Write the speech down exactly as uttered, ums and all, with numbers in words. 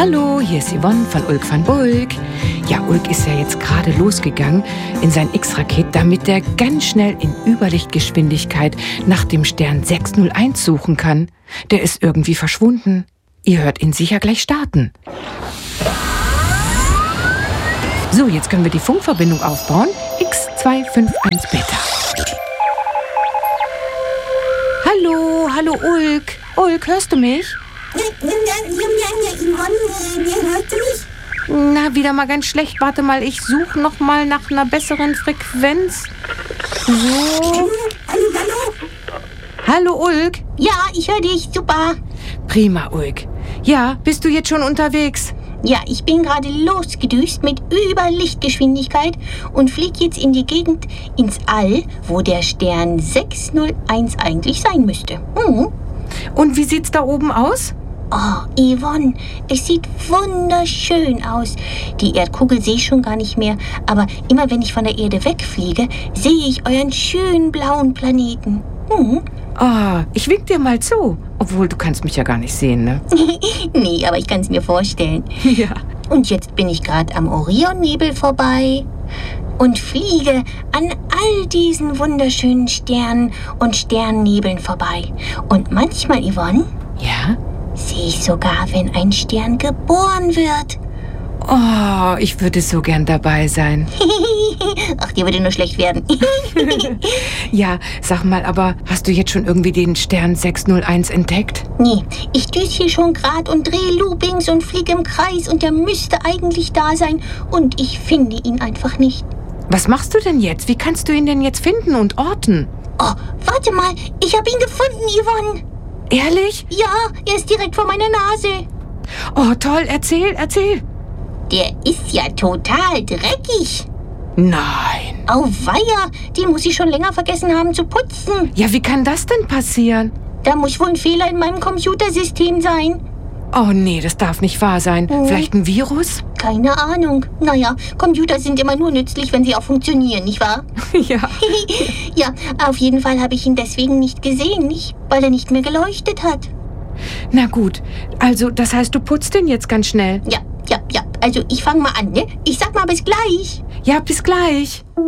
Hallo, hier ist Yvonne von Ulk van Bulk. Ja, Ulk ist ja jetzt gerade losgegangen in sein X-Raket, damit er ganz schnell in Überlichtgeschwindigkeit nach dem Stern sechs null eins suchen kann. Der ist irgendwie verschwunden. Ihr hört ihn sicher gleich starten. So, jetzt können wir die Funkverbindung aufbauen. X zwei fünf eins Beta. Hallo, hallo Ulk. Ulk, hörst du mich? Hörst du mich? Na, wieder mal ganz schlecht. Warte mal, ich suche noch mal nach einer besseren Frequenz. So. Hallo, hallo. Hallo, Ulk. Ja, ich höre dich. Super. Prima, Ulk. Ja, bist du jetzt schon unterwegs? Ja, ich bin gerade losgedüst mit Überlichtgeschwindigkeit und fliege jetzt in die Gegend ins All, wo der Stern sechs null eins eigentlich sein müsste. Mhm. Und wie sieht's da oben aus? Oh, Yvonne, es sieht wunderschön aus. Die Erdkugel sehe ich schon gar nicht mehr, aber immer wenn ich von der Erde wegfliege, sehe ich euren schönen blauen Planeten. Mhm. Oh, ich wink dir mal zu. Obwohl, du kannst mich ja gar nicht sehen, ne? Nee, aber ich kann es mir vorstellen. Ja. Und jetzt bin ich gerade am Orionnebel vorbei und fliege an all diesen wunderschönen Sternen und Sternnebeln vorbei. Und manchmal, Yvonne, Ja? sehe ich sogar, wenn ein Stern geboren wird. Oh, ich würde so gern dabei sein. Ach, dir würde nur schlecht werden. Ja, sag mal, aber hast du jetzt schon irgendwie den Stern sechs null eins entdeckt? Nee, ich düse hier schon grad und drehe Loopings und fliege im Kreis und der müsste eigentlich da sein und ich finde ihn einfach nicht. Was machst du denn jetzt? Wie kannst du ihn denn jetzt finden und orten? Oh, warte mal, ich habe ihn gefunden, Yvonne. Ehrlich? Ja, er ist direkt vor meiner Nase. Oh, toll, erzähl, erzähl. Der ist ja total dreckig. Nein. Auweia, den muss ich schon länger vergessen haben zu putzen. Ja, wie kann das denn passieren? Da muss wohl ein Fehler in meinem Computersystem sein. Oh nee, das darf nicht wahr sein. Mhm. Vielleicht ein Virus? Keine Ahnung. Naja, Computer sind immer nur nützlich, wenn sie auch funktionieren, nicht wahr? Ja. Ja, auf jeden Fall habe ich ihn deswegen nicht gesehen, nicht? Weil er nicht mehr geleuchtet hat. Na gut, also das heißt, du putzt den jetzt ganz schnell. Ja, ja, ja. Also ich fange mal an, ne? Ich sag mal bis gleich. Ja, bis gleich.